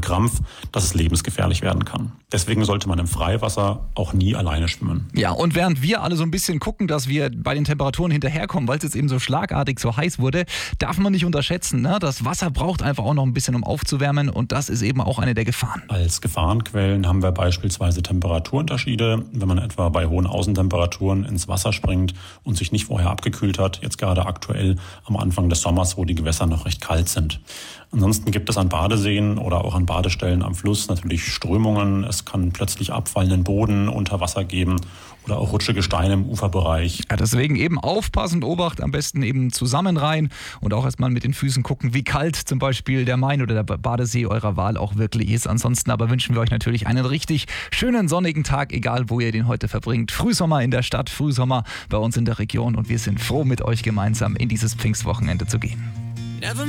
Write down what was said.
Krampf, dass es lebensgefährlich werden kann. Deswegen sollte man im Freiwasser auch nie alleine schwimmen. Ja, und während wir alle so ein bisschen gucken, dass wir bei den Temperaturen hinterherkommen, weil es jetzt eben so schlagartig so heiß wurde, darf man nicht unterschätzen, ne? Das Wasser braucht einfach auch noch ein bisschen, um aufzuwärmen, und das ist eben auch eine der Gefahren. Als Gefahrenquellen haben wir beispielsweise Temperaturunterschiede, wenn man etwa bei hohen Außentemperaturen ins Wasser springt und sich nicht vorher abgekühlt hat, jetzt gerade aktuell am Anfang des Sommers, wo die Gewässer noch recht kalt sind. Ansonsten gibt es an Badeseen oder auch an Badestellen am Fluss natürlich Strömungen. Es kann plötzlich abfallenden Boden unter Wasser geben oder auch rutschige Steine im Uferbereich. Ja, deswegen eben aufpassen, Obacht, am besten eben zusammen rein und auch erstmal mit den Füßen gucken, wie kalt zum Beispiel der Main oder der Badesee eurer Wahl auch wirklich ist. Ansonsten aber wünschen wir euch natürlich einen richtig schönen sonnigen Tag, egal wo ihr den heute verbringt. Frühsommer in der Stadt, Frühsommer bei uns in der Region, und wir sind froh, mit euch gemeinsam in dieses Pfingstwochenende zu gehen.